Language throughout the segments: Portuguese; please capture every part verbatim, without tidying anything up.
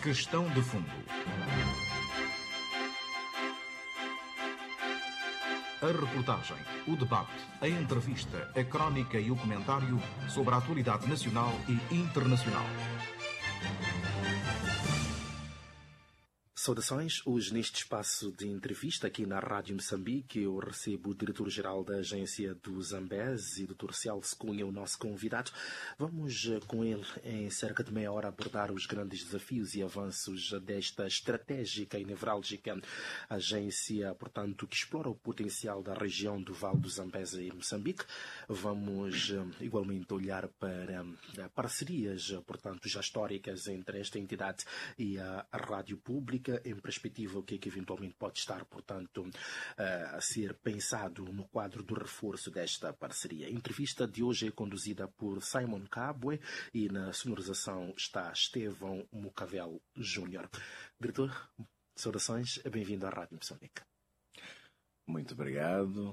Questão de fundo. A reportagem, o debate, a entrevista, a crónica e o comentário sobre a atualidade nacional e internacional. Saudações, hoje neste espaço de entrevista aqui na Rádio Moçambique eu recebo o diretor-geral da agência do Zambeze, doutor Celso Cunha, o nosso convidado. Vamos com ele em cerca de meia hora abordar os grandes desafios e avanços desta estratégica e nevrálgica agência, portanto, que explora o potencial da região do Vale do Zambeze e Moçambique. Vamos igualmente olhar para parcerias, portanto, já históricas entre esta entidade e a Rádio Pública, em perspectiva o que é que eventualmente pode estar, portanto, a ser pensado no quadro do reforço desta parceria. A entrevista de hoje é conduzida por Simon Kabwe e na sonorização está Estevão Mucavel Júnior. Diretor, saudações, bem-vindo à Rádio Moçambique. Muito obrigado.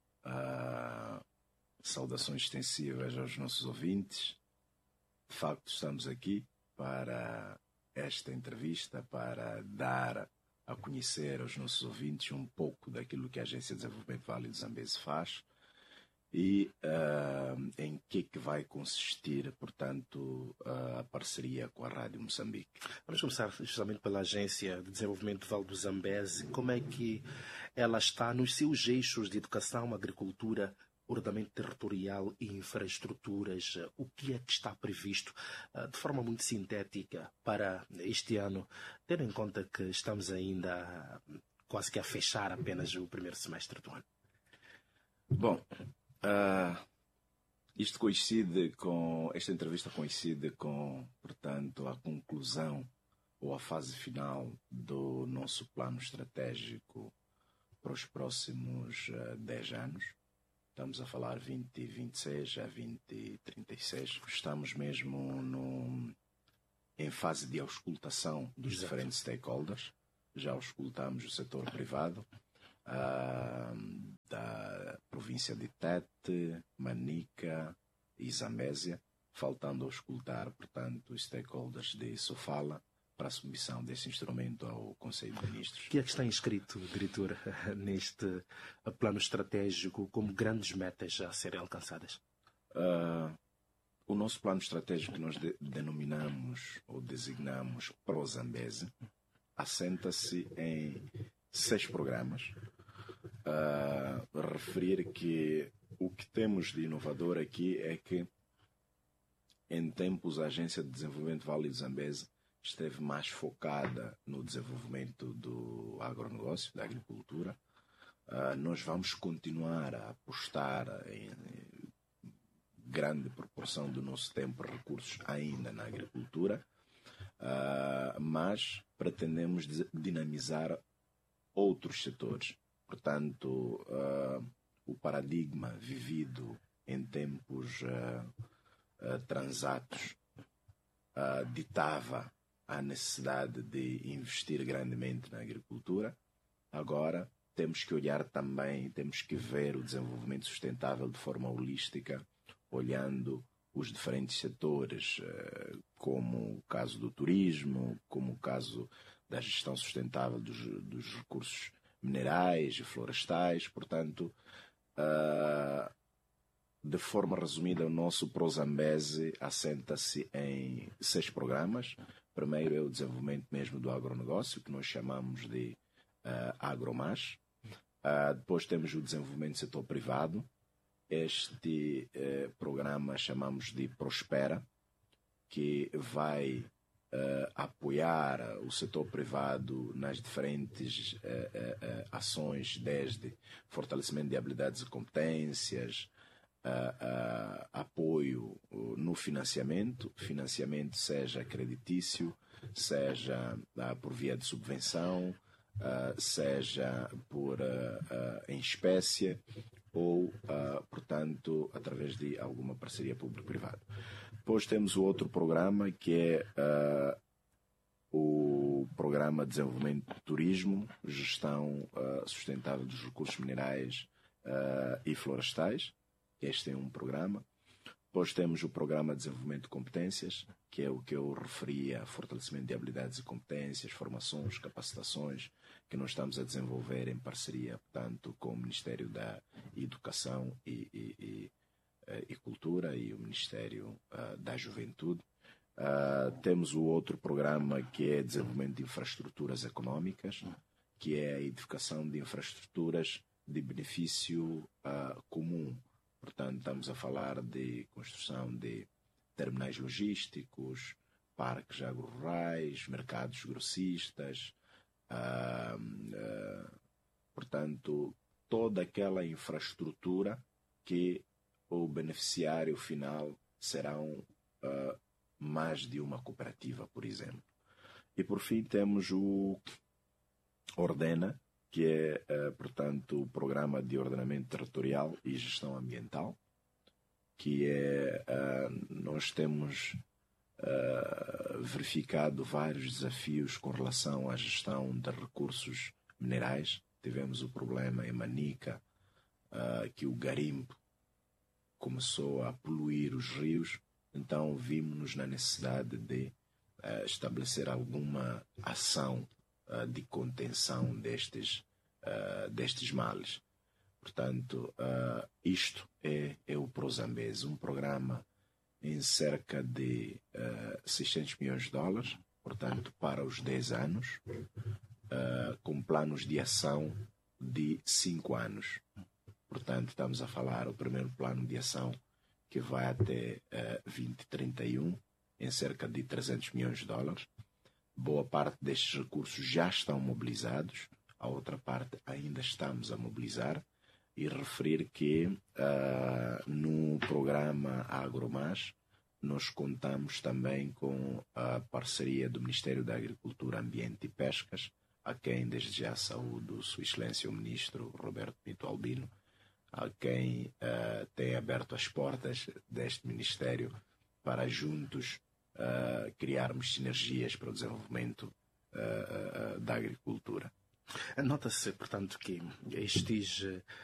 Uh, saudações extensivas aos nossos ouvintes. De facto, estamos aqui para esta entrevista para dar a conhecer aos nossos ouvintes um pouco daquilo que a Agência de Desenvolvimento Vale do Zambeze faz e uh, em que, que vai consistir, portanto, a parceria com a Rádio Moçambique. Vamos começar justamente pela Agência de Desenvolvimento Vale do Zambeze. Como é que ela está nos seus eixos de educação, agricultura, ordenamento territorial e infraestruturas? O que é que está previsto de forma muito sintética para este ano, tendo em conta que estamos ainda quase que a fechar apenas o primeiro semestre do ano? Bom, uh, isto coincide com, esta entrevista coincide com, portanto, a conclusão ou a fase final do nosso plano estratégico para os próximos uh, dez anos. Estamos a falar vinte e vinte e seis a vinte e trinta e seis. Estamos mesmo no, em fase de auscultação dos Exato. diferentes stakeholders. Já auscultamos o setor privado, uh, da província de Tete, Manica e Zambésia, faltando auscultar, portanto, os stakeholders de Sofala, para a submissão desse instrumento ao Conselho de Ministros. O que é que está inscrito, diretor, neste plano estratégico como grandes metas a serem alcançadas? Uh, o nosso plano estratégico que nós de, denominamos ou designamos Pro Zambeze assenta-se em seis programas. Uh, referir que o que temos de inovador aqui é que em tempos a Agência de Desenvolvimento Vale do Zambeze esteve mais focada no desenvolvimento do agronegócio, da agricultura. Uh, nós vamos continuar a apostar em, em grande proporção do nosso tempo e recursos ainda na agricultura, uh, mas pretendemos dinamizar outros setores. Portanto, uh, o paradigma vivido em tempos uh, uh, transatos uh, ditava a necessidade de investir grandemente na agricultura. Agora temos que olhar também, temos que ver o desenvolvimento sustentável de forma holística, olhando os diferentes setores, como o caso do turismo, como o caso da gestão sustentável dos, dos recursos minerais e florestais. Portanto, de forma resumida, o nosso Pro Zambeze assenta-se em seis programas. Primeiro é o desenvolvimento mesmo do agronegócio, que nós chamamos de uh, AgroMás. Uh, depois temos o desenvolvimento do setor privado. Este uh, programa chamamos de Prospera, que vai uh, apoiar o setor privado nas diferentes uh, uh, uh, ações, desde fortalecimento de habilidades e competências, Uh, uh, apoio uh, no financiamento, financiamento seja creditício, seja uh, por via de subvenção, uh, seja por uh, uh, em espécie ou, uh, portanto, através de alguma parceria público-privada. Depois temos o outro programa que é uh, o Programa de Desenvolvimento de Turismo, Gestão uh, Sustentável dos Recursos Minerais uh, e Florestais. Este é um programa. Depois temos o Programa de Desenvolvimento de Competências, que é o que eu referia, fortalecimento de habilidades e competências, formações, capacitações, que nós estamos a desenvolver em parceria, portanto, com o Ministério da Educação e, e, e, e Cultura e o Ministério uh, da Juventude. Uh, temos o outro programa que é Desenvolvimento de Infraestruturas Econômicas, que é a edificação de infraestruturas de benefício uh, comum. Portanto, estamos a falar de construção de terminais logísticos, parques agrorurais, mercados grossistas, uh, uh, portanto, toda aquela infraestrutura que o beneficiário final serão uh, mais de uma cooperativa, por exemplo. E, por fim, temos o Ordena, que é, uh, portanto, o Programa de Ordenamento Territorial e Gestão Ambiental, que é, uh, nós temos uh, verificado vários desafios com relação à gestão de recursos minerais. Tivemos o problema em Manica, uh, que o garimpo começou a poluir os rios, então vimos-nos na necessidade de uh, estabelecer alguma ação de contenção destes, uh, destes males. Portanto, uh, isto é, é o ProZambeze, um programa em cerca de uh, seiscentos milhões de dólares, portanto, para os dez anos, uh, com planos de ação de cinco anos. Portanto, estamos a falar o primeiro plano de ação que vai até uh, vinte trinta e um, em cerca de trezentos milhões de dólares. Boa parte destes recursos já estão mobilizados, a outra parte ainda estamos a mobilizar, e referir que uh, no programa AgroMás nós contamos também com a parceria do Ministério da Agricultura, Ambiente e Pescas, a quem desde já saúdo Sua Excelência o Ministro Roberto Pinto Albino, a quem uh, tem aberto as portas deste Ministério para juntos Uh, criarmos sinergias para o desenvolvimento uh, uh, da agricultura. Nota-se, portanto, que estes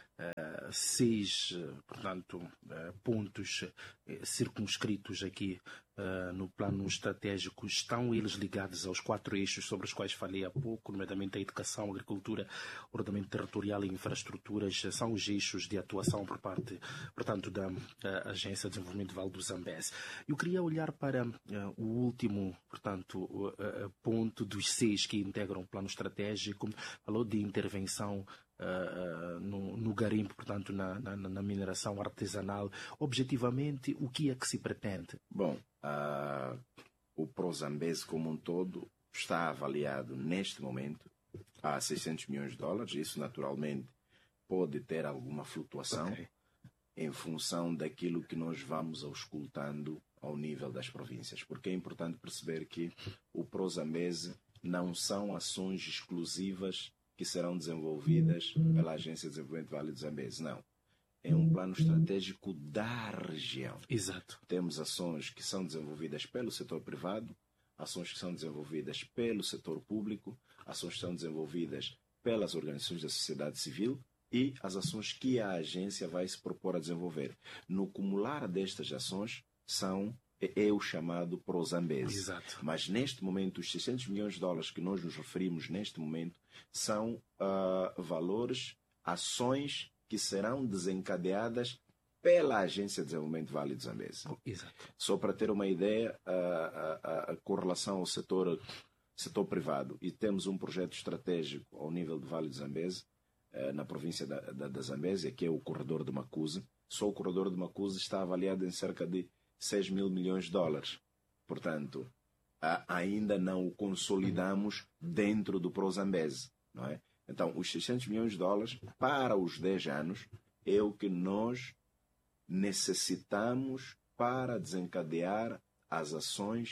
uh, seis uh, portanto, uh, pontos uh, circunscritos aqui uh, no plano estratégico estão eles ligados aos quatro eixos sobre os quais falei há pouco, nomeadamente a educação, a agricultura, ordenamento territorial e infraestruturas, são os eixos de atuação por parte, portanto, da uh, Agência de Desenvolvimento Vale do Zambeze. Eu queria olhar para uh, o último, portanto, uh, uh, ponto dos seis que integram o plano estratégico. Falou de intervenção uh, uh, no, no garimpo, portanto, na, na, na mineração artesanal. Objetivamente, o que é que se pretende? Bom, uh, o ProZambeze como um todo está avaliado neste momento a seiscentos milhões de dólares. Isso, naturalmente, pode ter alguma flutuação okay. em função daquilo que nós vamos auscultando ao nível das províncias. Porque é importante perceber que o ProZambeze não são ações exclusivas que serão desenvolvidas pela Agência de Desenvolvimento Vale do Zambeze, não. É um plano estratégico da região. Exato. Temos ações que são desenvolvidas pelo setor privado, ações que são desenvolvidas pelo setor público, ações que são desenvolvidas pelas organizações da sociedade civil e as ações que a agência vai se propor a desenvolver. No cumular destas ações são é o chamado ProZambeze. Exato. Mas neste momento, os seiscentos milhões de dólares que nós nos referimos neste momento são uh, valores, ações que serão desencadeadas pela Agência de Desenvolvimento Vale do Zambeze. Exato. Só para ter uma ideia, uh, uh, uh, com relação ao setor, setor privado, e temos um projeto estratégico ao nível do Vale do Zambeze, uh, na província da, da, da Zambésia, que é o corredor de Macuse. Só o corredor de Macuse está avaliado em cerca de seis mil milhões de dólares. Portanto, a, ainda não o consolidamos dentro do ProZambeze, não é? Então, os seiscentos milhões de dólares para os dez anos é o que nós necessitamos para desencadear as ações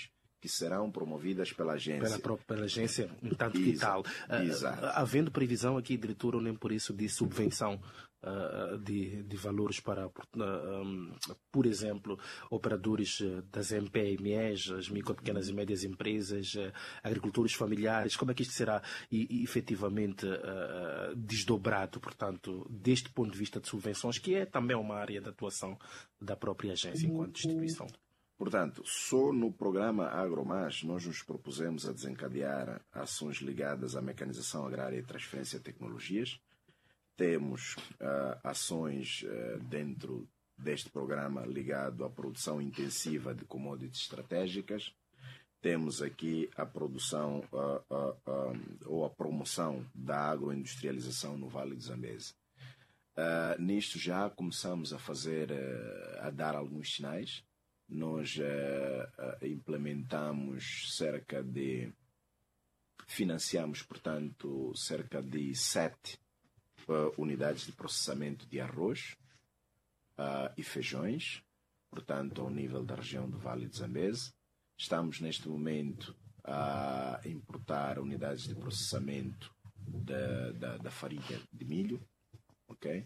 que serão promovidas pela agência. Pela própria agência, tanto que tal. Exato. Uh, havendo previsão aqui, diretor, ou nem por isso, de subvenção uh, de, de valores para, uh, um, por exemplo, operadores das M P M Es, as micro, pequenas e médias empresas, uh, agricultores familiares, como é que isto será e, e, efetivamente uh, desdobrado, portanto, deste ponto de vista de subvenções, que é também uma área de atuação da própria agência enquanto instituição? Portanto, só no programa AgroMás nós nos propusemos a desencadear ações ligadas à mecanização agrária e transferência de tecnologias. Temos uh, ações uh, dentro deste programa ligado à produção intensiva de commodities estratégicas. Temos aqui a produção uh, uh, uh, ou a promoção da agroindustrialização no Vale do Zambeze. Uh, nisto já começamos a fazer, uh, a dar alguns sinais. Nós uh, uh, implementamos cerca de, financiamos, portanto, cerca de sete uh, unidades de processamento de arroz uh, e feijões, portanto, ao nível da região do Vale do Zambeze. Estamos, neste momento, a importar unidades de processamento da, da, da farinha de milho, ok?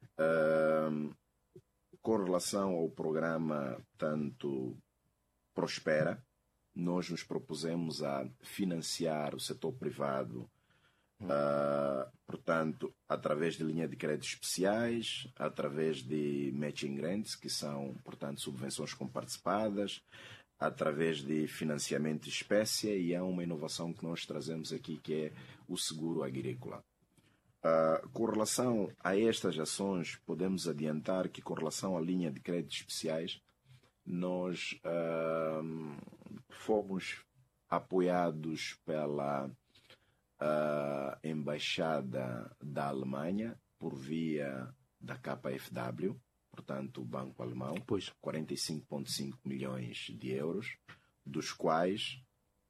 Uh, Com relação ao programa tanto Prospera, nós nos propusemos a financiar o setor privado, uh, portanto, através de linha de créditos especiais, através de matching grants, que são, portanto, subvenções comparticipadas, através de financiamento de espécie, e há uma inovação que nós trazemos aqui, que é o seguro agrícola. Uh, com relação a estas ações, podemos adiantar que, com relação à linha de créditos especiais, nós uh, fomos apoiados pela uh, Embaixada da Alemanha por via da K F W, portanto, o Banco Alemão, pois. quarenta e cinco vírgula cinco milhões de euros, dos quais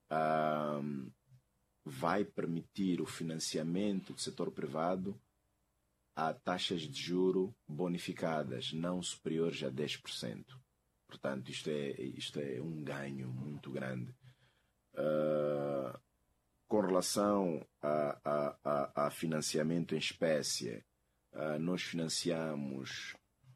uh, vai permitir o financiamento do setor privado a taxas de juro bonificadas, não superiores a dez por cento. Portanto, isto é, isto é um ganho muito grande. Uh, com relação a, a, a, a financiamento em espécie, uh, nós financiamos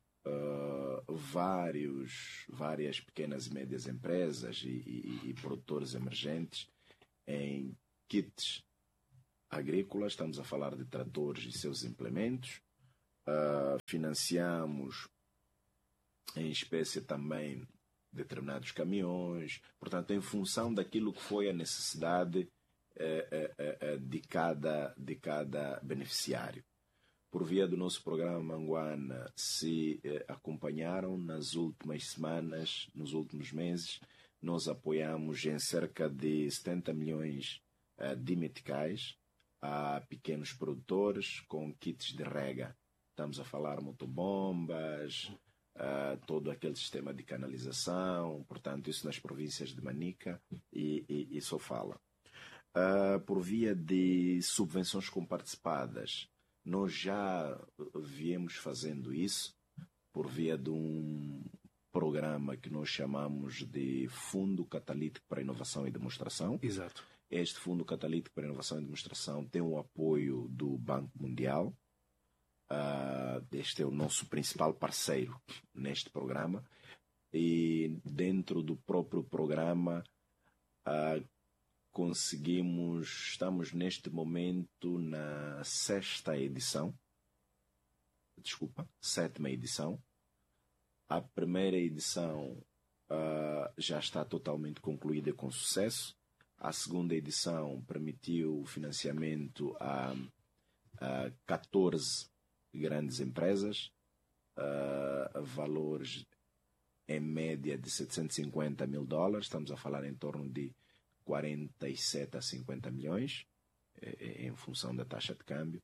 uh, vários, várias pequenas e médias empresas e, e, e produtores emergentes em kits agrícolas. Estamos a falar de tratores e seus implementos. Uh, financiamos em espécie também determinados caminhões. Portanto, em função daquilo que foi a necessidade eh, eh, eh, de, cada, de cada beneficiário. Por via do nosso programa Manguana, se eh, acompanharam nas últimas semanas, nos últimos meses, nós apoiamos em cerca de setenta milhões de meticais a pequenos produtores com kits de rega. Estamos a falar motobombas, uh, todo aquele sistema de canalização, portanto, isso nas províncias de Manica e, e, e Sofala. Uh, por via de subvenções comparticipadas, nós já viemos fazendo isso por via de um programa que nós chamamos de Fundo Catalítico para Inovação e Demonstração. Exato. Este Fundo Catalítico para Inovação e Demonstração tem o apoio do Banco Mundial. Uh, este é o nosso principal parceiro neste programa. E dentro do próprio programa uh, conseguimos, estamos neste momento na sexta edição, desculpa, sétima edição. A primeira edição uh, já está totalmente concluída com sucesso. A segunda edição permitiu o financiamento a, a catorze grandes empresas, uh, valores em média de setecentos e cinquenta mil dólares, estamos a falar em torno de quarenta e sete a cinquenta milhões, em função da taxa de câmbio.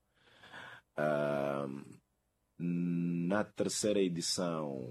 Uh, na terceira edição,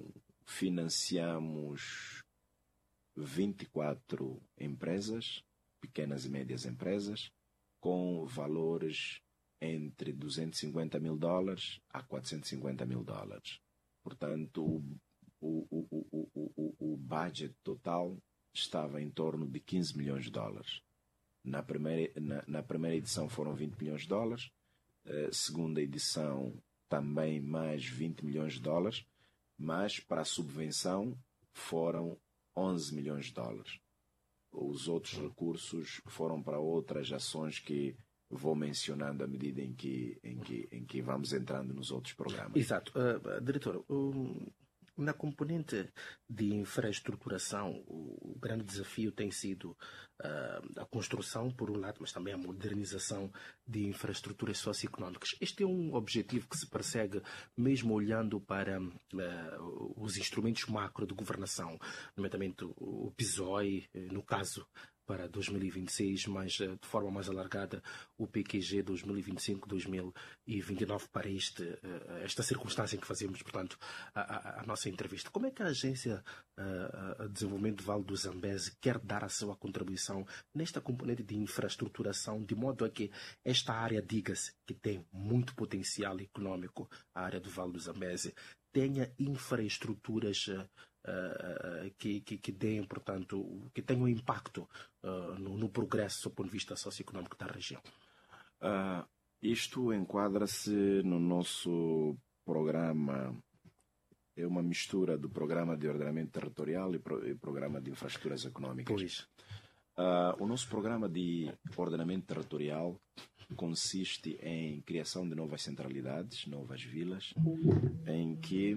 financiamos vinte e quatro empresas, pequenas e médias empresas, com valores entre duzentos e cinquenta mil dólares a quatrocentos e cinquenta mil dólares. Portanto, o, o, o, o, o, o budget total estava em torno de quinze milhões de dólares. Na primeira, na, na primeira edição foram vinte milhões de dólares, uh, segunda edição também mais vinte milhões de dólares, mas para a subvenção foram onze milhões de dólares. Os outros recursos foram para outras ações que vou mencionando à medida em que, em que, em que vamos entrando nos outros programas. Exato. Uh, diretor, um, na componente de infraestruturação, o, o grande desafio tem sido uh, a construção, por um lado, mas também a modernização de infraestruturas socioeconómicas. Este é um objetivo que se persegue mesmo olhando para uh, os instrumentos macro de governação, nomeadamente o P S O E, no caso para dois mil e vinte e seis, mas de forma mais alargada o P Q G dois mil e vinte e cinco a dois mil e vinte e nove para este, esta circunstância em que fazemos, portanto, a, a, a nossa entrevista. Como é que a Agência de Desenvolvimento do Vale do Zambeze quer dar a sua contribuição nesta componente de infraestruturação, de modo a que esta área, diga-se, que tem muito potencial econômico, a área do Vale do Zambeze, tenha infraestruturas Uh, que, que, que deem, portanto, que tenham impacto uh, no, no progresso do ponto de vista socioeconómico da região? Uh, isto enquadra-se no nosso programa, é uma mistura do programa de ordenamento territorial e, pro, e programa de infraestruturas económicas. Pois. Uh, o nosso programa de ordenamento territorial consiste em criação de novas centralidades, novas vilas, em que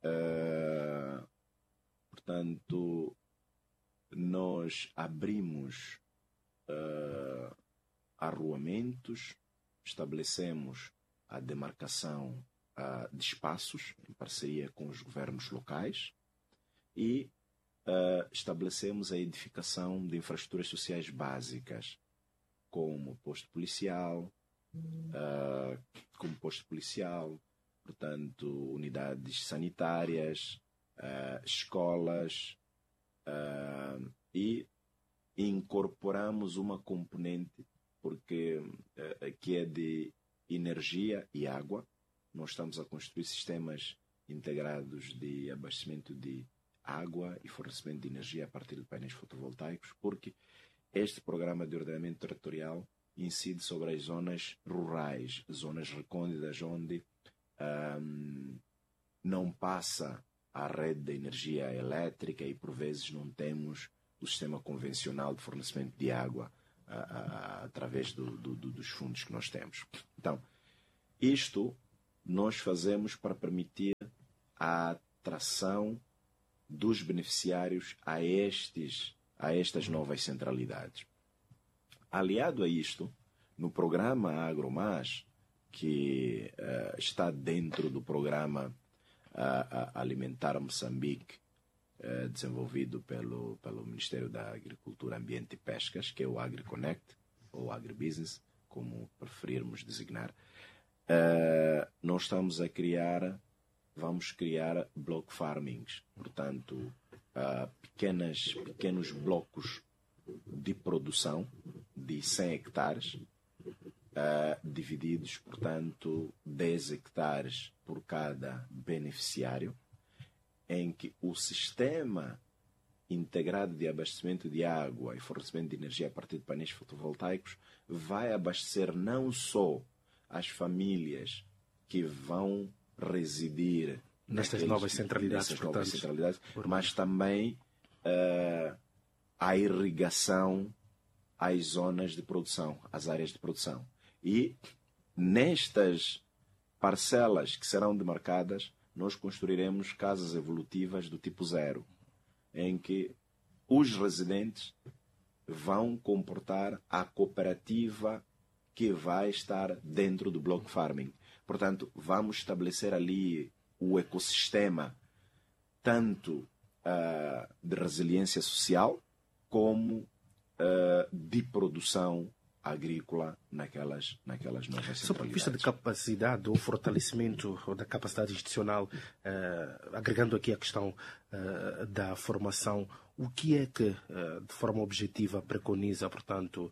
uh, portanto, nós abrimos uh, arruamentos, estabelecemos a demarcação uh, de espaços em parceria com os governos locais e uh, estabelecemos a edificação de infraestruturas sociais básicas, como posto policial, uh, como posto policial, portanto, unidades sanitárias, Uh, escolas uh, e incorporamos uma componente porque, uh, que é de energia e água. Nós estamos a construir sistemas integrados de abastecimento de água e fornecimento de energia a partir de painéis fotovoltaicos, porque este programa de ordenamento territorial incide sobre as zonas rurais, zonas recônditas onde um, não passa a rede de energia elétrica e por vezes não temos o sistema convencional de fornecimento de água a, a, a, através do, do, do, dos fundos que nós temos. Então, isto nós fazemos para permitir a atração dos beneficiários a, estes, a estas novas centralidades. Aliado a isto, no programa AgroMás, que uh, está dentro do programa A, a Alimentar Moçambique, eh, desenvolvido pelo, pelo Ministério da Agricultura, Ambiente e Pescas, que é o AgriConnect, ou Agribusiness, como preferirmos designar. Eh, nós estamos a criar, vamos criar block farmings, portanto, uh, pequenas, pequenos blocos de produção de cem hectares, Uh, divididos, portanto, dez hectares por cada beneficiário, em que o sistema integrado de abastecimento de água e fornecimento de energia a partir de painéis fotovoltaicos vai abastecer não só as famílias que vão residir nestas naqueles, novas centralidades, nessas portanto, novas centralidades, mas também uh, a irrigação às zonas de produção, às áreas de produção. E nestas parcelas que serão demarcadas, nós construiremos casas evolutivas do tipo zero, em que os residentes vão comportar a cooperativa que vai estar dentro do block farming. Portanto, vamos estabelecer ali o ecossistema tanto uh, de resiliência social como uh, de produção agrícola naquelas, naquelas novas centralidades. Só do ponto de vista de capacidade ou fortalecimento ou da capacidade institucional, uh, agregando aqui a questão uh, da formação, o que é que, uh, de forma objetiva, preconiza, portanto,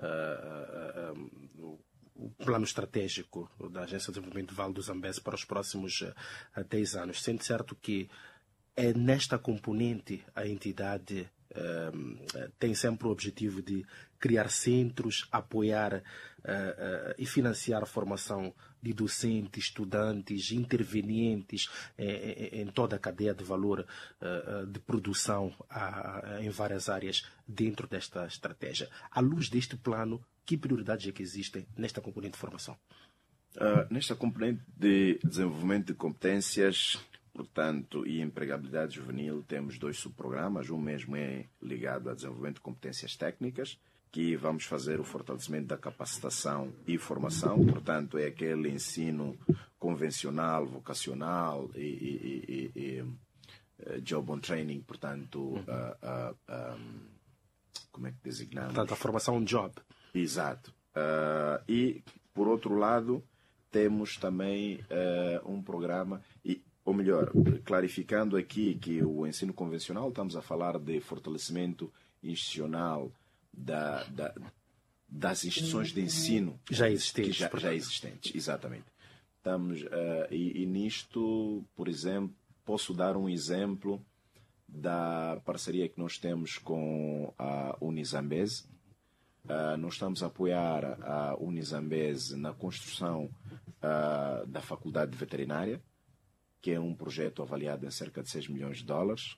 uh, uh, uh, o plano estratégico da Agência de Desenvolvimento do Vale do Zambeze para os próximos uh, dez anos? Sendo certo que é nesta componente a entidade uh, tem sempre o objetivo de criar centros, apoiar uh, uh, e financiar a formação de docentes, estudantes, intervenientes em, em toda a cadeia de valor uh, de produção uh, em várias áreas dentro desta estratégia. À luz deste plano, que prioridades é que existem nesta componente de formação? Uh, nesta componente de desenvolvimento de competências, portanto, e empregabilidade juvenil, temos dois subprogramas. Um mesmo é ligado a desenvolvimento de competências técnicas, que vamos fazer o fortalecimento da capacitação e formação, portanto, é aquele ensino convencional, vocacional e, e, e, e uh, job on training, portanto, uh, uh, um, como é que designamos? Portanto, a formação on job. Exato. Uh, e, por outro lado, temos também uh, um programa, e, ou melhor, clarificando aqui que o ensino convencional, estamos a falar de fortalecimento institucional da, da, das instituições de ensino já existentes. Já, já existentes, exatamente. Estamos, uh, e, e nisto, por exemplo, posso dar um exemplo da parceria que nós temos com a Unizambese. Uh, nós estamos a apoiar a Unizambese na construção uh, da Faculdade de Veterinária, que é um projeto avaliado em cerca de seis milhões de dólares.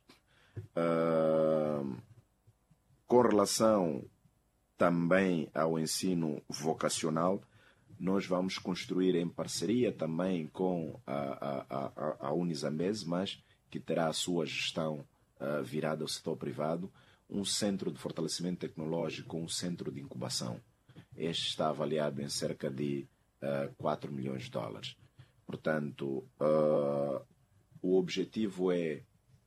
Uh, com relação também ao ensino vocacional, nós vamos construir em parceria também com a, a, a, a Unizambese, mas que terá a sua gestão uh, virada ao setor privado, um centro de fortalecimento tecnológico, um centro de incubação. Este está avaliado em cerca de uh, quatro milhões de dólares. Portanto, uh, o objetivo é,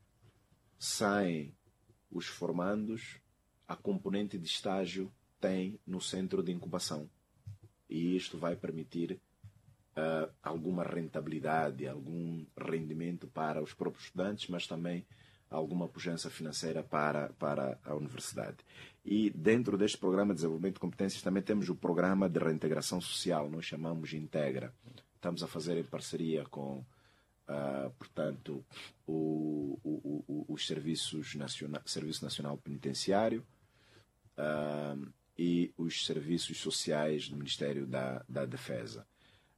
saem os formandos, a componente de estágio tem no centro de incubação. E isto vai permitir uh, alguma rentabilidade, algum rendimento para os próprios estudantes, mas também alguma pujança financeira para, para a universidade. E dentro deste programa de desenvolvimento de competências também temos o programa de reintegração social, nós chamamos de Integra. Estamos a fazer em parceria com, uh, portanto, o, o, o, os Serviços Nacional, Serviço Nacional Penitenciário uh, e os Serviços Sociais do Ministério da, da Defesa.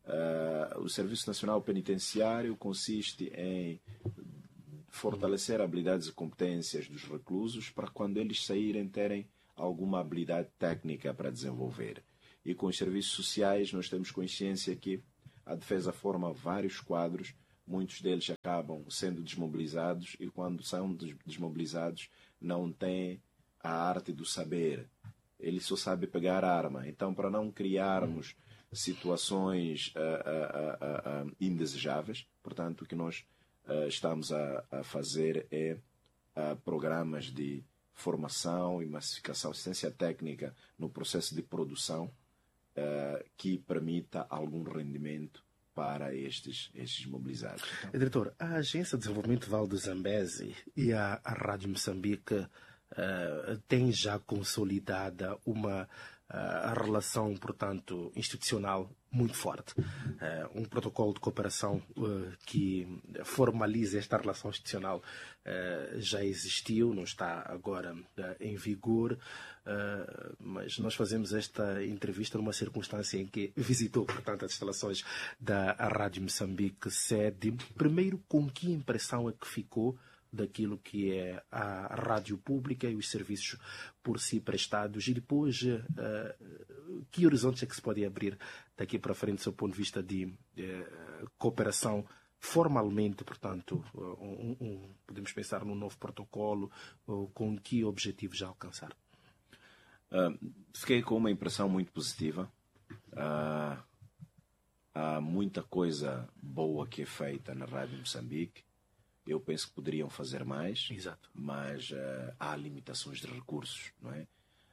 Uh, o Serviço Nacional Penitenciário consiste em fortalecer habilidades e competências dos reclusos para quando eles saírem terem alguma habilidade técnica para desenvolver. E com os serviços sociais nós temos consciência que a defesa forma vários quadros, muitos deles acabam sendo desmobilizados e quando são desmobilizados não têm a arte do saber. Ele só sabe pegar a arma. Então, para não criarmos situações uh, uh, uh, uh, indesejáveis, portanto, o que nós Uh, estamos a, a fazer é uh, programas de formação e massificação, assistência técnica no processo de produção uh, que permita algum rendimento para estes, estes mobilizados. Então, Diretor, a Agência de Desenvolvimento Val do Zambeze e a, a Rádio Moçambique uh, têm já consolidada uma a relação, portanto, institucional muito forte. Uh, um protocolo de cooperação uh, que formaliza esta relação institucional uh, já existiu, não está agora uh, em vigor, uh, mas nós fazemos esta entrevista numa circunstância em que visitou, portanto, as instalações da Rádio Moçambique sede. Primeiro, com que impressão é que ficou daquilo que é a rádio pública e os serviços por si prestados, e depois uh, que horizontes é que se pode abrir daqui para frente do seu ponto de vista de uh, cooperação formalmente, portanto, um, um, podemos pensar num novo protocolo, uh, com que objetivos já alcançar? Uh, fiquei com uma impressão muito positiva. Uh, há muita coisa boa que é feita na Rádio Moçambique. Eu penso que poderiam fazer mais, Exato. mas uh, há limitações de recursos, não é?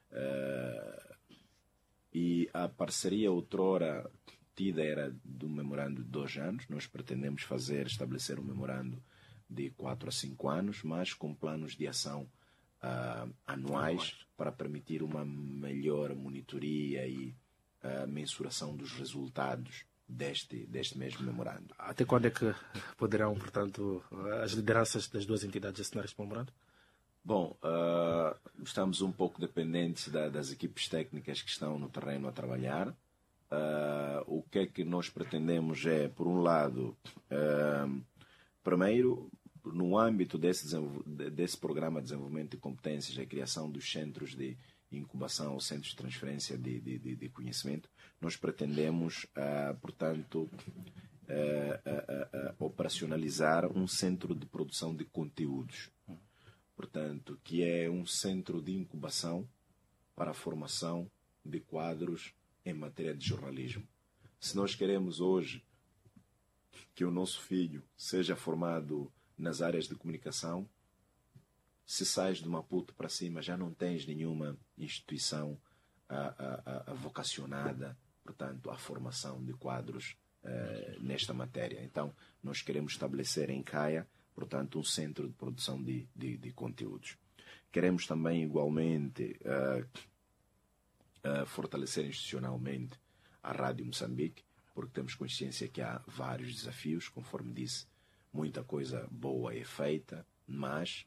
Uh, e a parceria outrora tida era de um memorando de dois anos. Nós pretendemos fazer, estabelecer um memorando de quatro a cinco anos, mas com planos de ação uh, anuais, anuais para permitir uma melhor monitoria e uh, mensuração dos resultados deste, deste mesmo memorando. Até quando é que poderão, portanto, as lideranças das duas entidades assinar este memorando? Bom, uh, estamos um pouco dependentes da, das equipes técnicas que estão no terreno a trabalhar. Uh, o que é que nós pretendemos é, por um lado, uh, primeiro, no âmbito desse, desse programa de desenvolvimento de competências, a criação dos centros de incubação ou centros de transferência de, de, de, de conhecimento, nós pretendemos, uh, portanto, uh, uh, uh, uh, operacionalizar um centro de produção de conteúdos. Portanto, que é um centro de incubação para a formação de quadros em matéria de jornalismo. Se nós queremos hoje que o nosso filho seja formado nas áreas de comunicação, se sais de Maputo para cima já não tens nenhuma instituição a, a, a vocacionada, portanto, à formação de quadros uh, nesta matéria. Então, nós queremos estabelecer em Caia, portanto, um centro de produção de, de, de conteúdos. Queremos também, igualmente, uh, uh, fortalecer institucionalmente a Rádio Moçambique, porque temos consciência que há vários desafios, conforme disse, muita coisa boa é feita, mas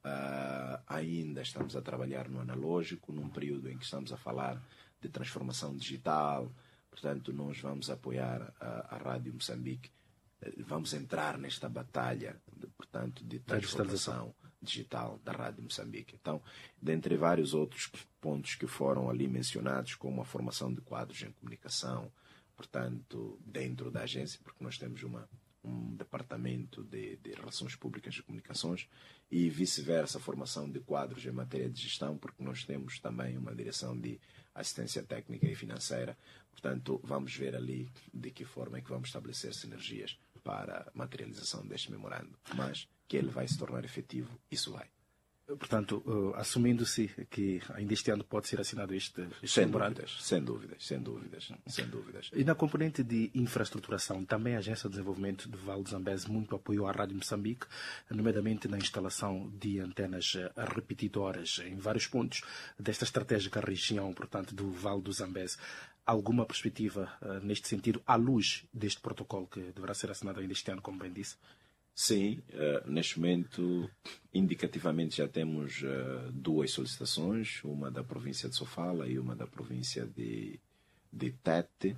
uh, ainda estamos a trabalhar no analógico, num período em que estamos a falar de transformação digital. Portanto, nós vamos apoiar a, a Rádio Moçambique. Vamos entrar nesta batalha, de, portanto, de transformação digital da Rádio Moçambique. Então, dentre vários outros pontos que foram ali mencionados, como a formação de quadros em comunicação, portanto, dentro da agência, porque nós temos uma, um departamento de, de relações públicas e comunicações, e vice-versa, a formação de quadros em matéria de gestão, porque nós temos também uma direção de assistência técnica e financeira. Portanto, vamos ver ali de que forma é que vamos estabelecer sinergias para a materialização deste memorando, mas que ele vai se tornar efetivo, isso vai. Portanto, uh, assumindo-se que ainda este ano pode ser assinado este, este sem memorando. Dúvidas, sem dúvidas, sem dúvidas, sem dúvidas. E na componente de infraestruturação, também a Agência de Desenvolvimento do Vale do Zambeze muito apoiou a Rádio Moçambique, nomeadamente na instalação de antenas repetidoras em vários pontos desta estratégica região, portanto, do Vale do Zambeze. Alguma perspectiva uh, neste sentido, à luz deste protocolo que deverá ser assinado ainda este ano, como bem disse? Sim, uh, neste momento, indicativamente, já temos uh, duas solicitações, uma da província de Sofala e uma da província de, de Tete,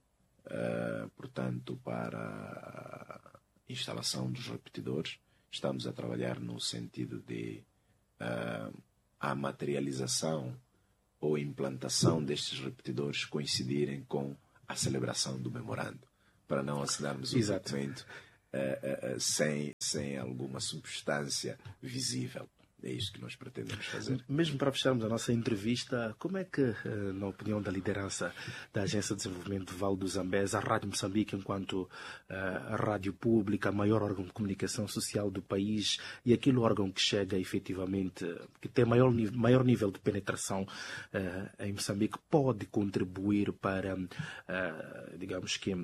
uh, portanto, para a instalação dos repetidores. Estamos a trabalhar no sentido de uh, a materialização ou implantação destes repetidores coincidirem com a celebração do memorando, para não assinarmos o documento uh, uh, sem, sem alguma substância visível. É isso que nós pretendemos fazer. Mesmo para fecharmos a nossa entrevista, como é que, na opinião da liderança da Agência de Desenvolvimento do Vale do Zambeze, a Rádio Moçambique, enquanto a rádio pública, maior órgão de comunicação social do país e aquele órgão que chega efetivamente, que tem maior, maior nível de penetração em Moçambique, pode contribuir para, digamos que,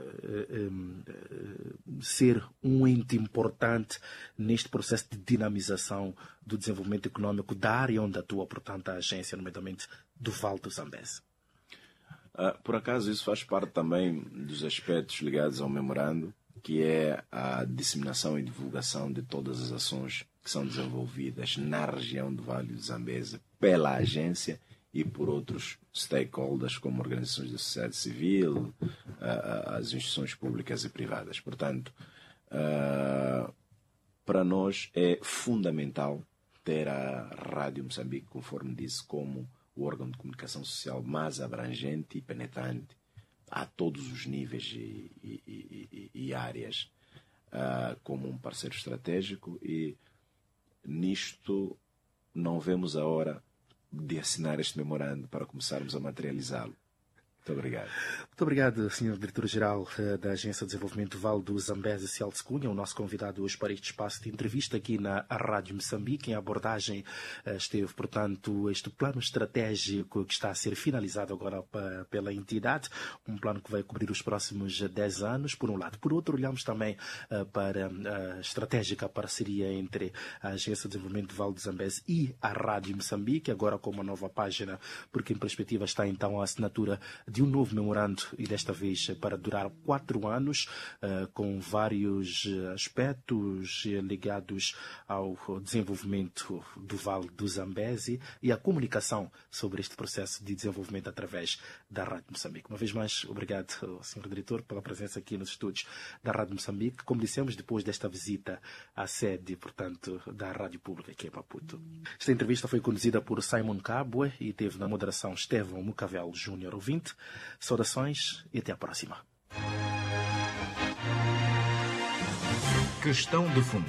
ser um ente importante neste processo de dinamização do desenvolvimento econômico da área onde atua, portanto, a agência, nomeadamente do Vale do Zambeze? Uh, por acaso, isso faz parte também dos aspectos ligados ao memorando, que é a disseminação e divulgação de todas as ações que são desenvolvidas na região do Vale do Zambeze pela agência e por outros stakeholders, como organizações da sociedade civil, uh, as instituições públicas e privadas. Portanto, uh, para nós é fundamental ter a Rádio Moçambique, conforme disse, como o órgão de comunicação social mais abrangente e penetrante a todos os níveis e, e, e, e áreas, uh, como um parceiro estratégico, e nisto não vemos a hora de assinar este memorando para começarmos a materializá-lo. Muito obrigado. Muito obrigado, senhor Diretor-Geral da Agência de Desenvolvimento Vale do Zambeze, Celso Cunha, o nosso convidado hoje para este espaço de entrevista aqui na Rádio Moçambique. Em abordagem esteve, portanto, este plano estratégico que está a ser finalizado agora pela entidade, um plano que vai cobrir os próximos dez anos, por um lado. Por outro, olhamos também para a estratégica parceria entre a Agência de Desenvolvimento Vale do Zambeze e a Rádio Moçambique, agora com uma nova página, porque em perspectiva está então a assinatura de de um novo memorando, e desta vez para durar quatro anos, com vários aspectos ligados ao desenvolvimento do Vale do Zambeze e a comunicação sobre este processo de desenvolvimento através da Rádio Moçambique. Uma vez mais, obrigado, senhor Diretor, pela presença aqui nos estúdios da Rádio Moçambique. Como dissemos, depois desta visita à sede, portanto, da Rádio Pública aqui em Maputo. Esta entrevista foi conduzida por Simon Kabwe e teve na moderação Estevão Mucavel Júnior Ouvinte. Saudações e até à próxima. Questão de fundo.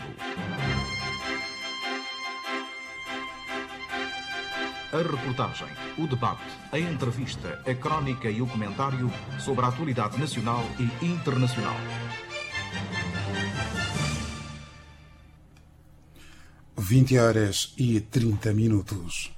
A reportagem, o debate, a entrevista, a crónica e o comentário sobre a atualidade nacional e internacional. vinte horas e trinta minutos.